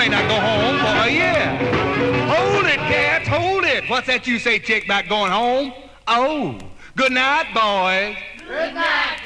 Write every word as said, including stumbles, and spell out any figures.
might not go home for a year. Hold it, cats, hold it. What's that you say, chick, about going home? Oh, good night, boys. Good night,